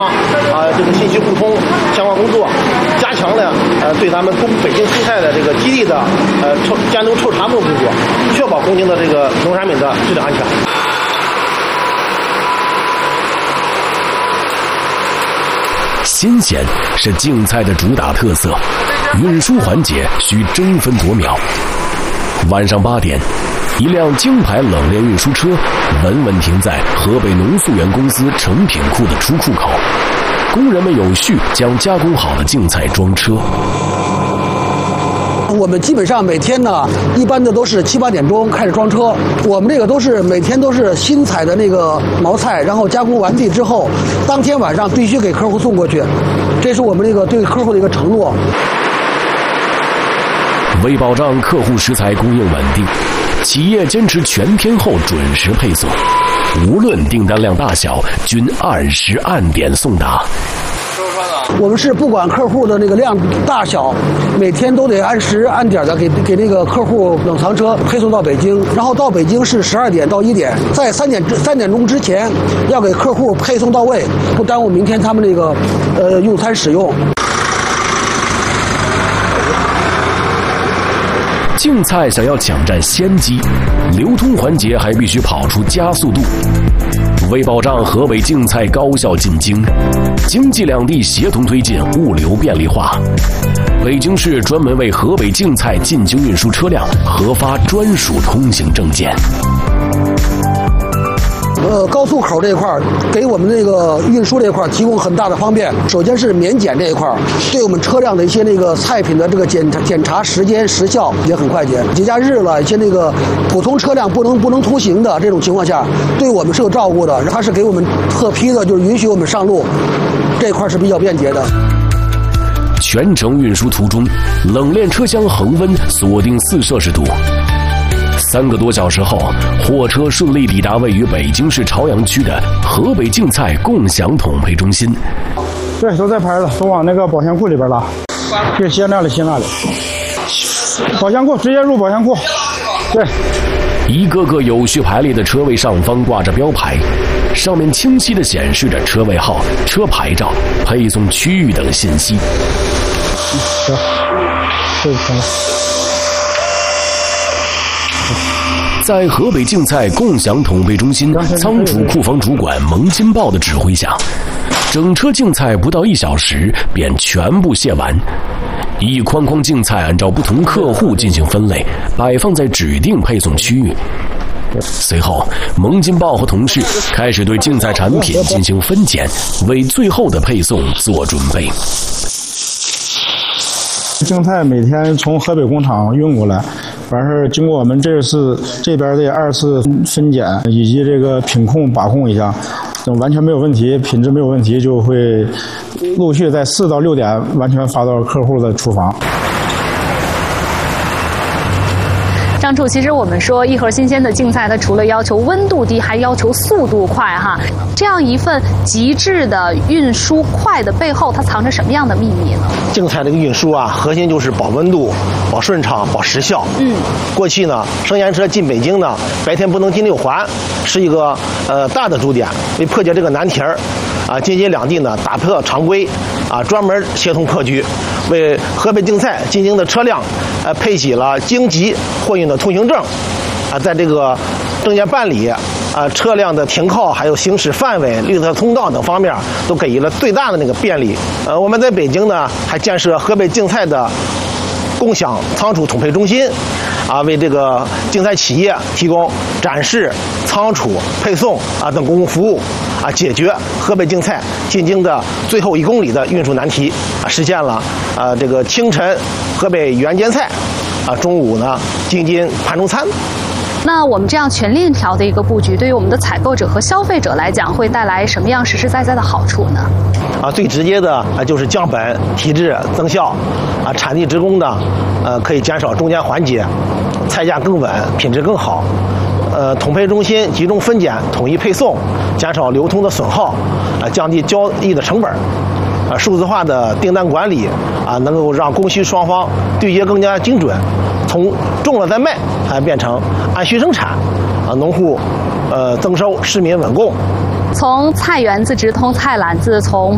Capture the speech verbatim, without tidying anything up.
啊，这个信息互通相关工作，加强了呃对咱们东北京蔬菜的这个基地的呃抽监督抽查工作，确保供应的这个农产品的质量安全。 新鲜是竞菜的主打特色，运输环节需争分夺秒。晚上八点，一辆京牌冷链运输车稳稳停在河北农塑园公司成品库的出库口，工人们有序将加工好的竞菜装车。 我们基本上每天呢，一般的都是七八点钟开始装车。我们这个都是每天都是新采的那个毛菜，然后加工完毕之后，当天晚上必须给客户送过去，这是我们这个对客户的一个承诺。 为保障客户食材供应稳定，企业坚持全天候准时配送，无论订单量大小，均按时按点送达。 我们是不管客户的那个量大小，每天都得按时按点的给给那个客户冷藏车配送到北京，然后到北京是十二点到一点，在三点三点钟之前要给客户配送到位，不耽误明天他们那个呃用餐使用。 竞菜想要抢占先机，流通环节还必须跑出加速度。为保障河北竞菜高效进京，京冀两地协同推进物流便利化，北京市专门为河北竞菜进京运输车辆核发专属通行证件。 呃，高速口这一块给我们这个运输这一块提供很大的方便。首先是免检这一块，对我们车辆的一些那个菜品的这个检查检查时间时效也很快捷。节假日了，一些那个普通车辆不能不能通行的这种情况下，对我们是有照顾的。它是给我们特批的，就是允许我们上路，这一块是比较便捷的。 全程运输途中，冷链车厢恒温锁定四摄氏度。三个多小时后，货车顺利抵达位于北京市朝阳区的河北竞菜共享统配中心。 对，都在排了，都往那个保险库里边拉。对，先那里，先那里。保险库直接入保险库。对。 一个个有序排列的车位上方挂着标牌，上面清晰地显示着车位号、车牌照、配送区域等信息。 行，对，行了。 在河北竞菜共享统配中心仓储库房主管蒙金豹的指挥下，整车竞菜不到一小时便全部卸完。一筐筐竞菜按照不同客户进行分类，摆放在指定配送区域。随后，蒙金豹和同事开始对竞菜产品进行分拣，为最后的配送做准备。 竞菜每天从河北工厂运过来，完事经过我们这次这边的二次分拣以及这个品控把控一下，等完全没有问题，品质没有问题，就会陆续在四到六点完全发到客户的厨房。 张处，其实我们说一盒新鲜的竞菜，它除了要求温度低，还要求速度快哈。这样一份极致的运输快的背后，它藏着什么样的秘密呢？ 竞菜这个运输啊，核心就是保温度、保顺畅、保时效。嗯，过去呢，生鲜车进北京呢，白天不能进六环，是一个呃大的注点。为破解这个难题儿，啊，京津两地呢打破常规，啊，专门协同破局，为河北竞菜进京的车辆，呃，配给了京籍货运的通行证，啊，在这个证件办理、啊车辆的停靠、还有行驶范围、绿色通道等方面，都给予了最大的那个便利。呃，我们在北京呢，还建设河北竞菜的共享仓储统配中心，啊，为这个竞菜企业提供展示、仓储、配送啊等公共服务，啊，解决河北竞菜进京的最后一公里的运输难题，啊，实现了啊这个清晨河北原煎菜，啊中午呢京津盘中餐。 那我们这样全链条的一个布局，对于我们的采购者和消费者来讲，会带来什么样实实在在的好处呢？ 啊，最直接的啊就是降本提质增效，啊，产地直供的，呃，可以减少中间环节，菜价更稳，品质更好。呃，统配中心集中分拣，统一配送，减少流通的损耗，啊，降低交易的成本。啊，数字化的订单管理啊，能够让供需双方对接更加精准，从种了再卖，啊，变成按需生产，啊，农户呃增收，市民稳供。 从菜园子直通菜篮子，从